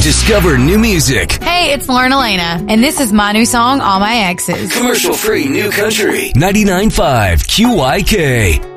Discover new music. Hey, it's Lauren Elena, and this is my new song, All My Exes. Commercial-free new country. 99.5 QYK.